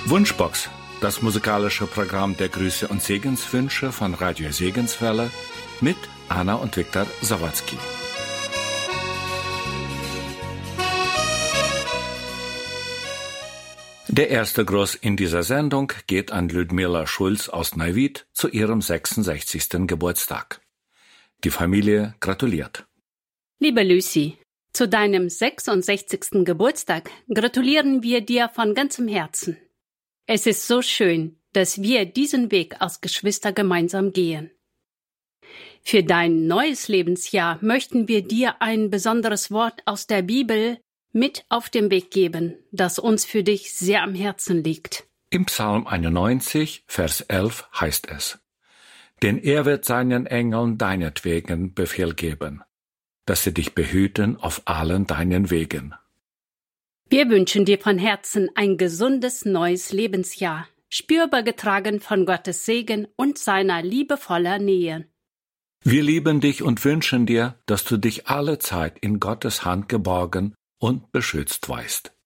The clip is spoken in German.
Wunschbox, das musikalische Programm der Grüße und Segenswünsche von Radio Segenswelle mit Anna und Viktor Sawatzki. Der erste Gruß in dieser Sendung geht an Ludmila Schulz aus Neuwied zu ihrem 66. Geburtstag. Die Familie gratuliert. Liebe Lucy, zu deinem 66. Geburtstag gratulieren wir dir von ganzem Herzen. Es ist so schön, dass wir diesen Weg als Geschwister gemeinsam gehen. Für dein neues Lebensjahr möchten wir dir ein besonderes Wort aus der Bibel mit auf den Weg geben, das uns für dich sehr am Herzen liegt. Im Psalm 91, Vers 11 heißt es: Denn er wird seinen Engeln deinetwegen Befehl geben, dass sie dich behüten auf allen deinen Wegen. Wir wünschen dir von Herzen ein gesundes neues Lebensjahr, spürbar getragen von Gottes Segen und seiner liebevoller Nähe. Wir lieben dich und wünschen dir, dass du dich alle Zeit in Gottes Hand geborgen und beschützt weißt.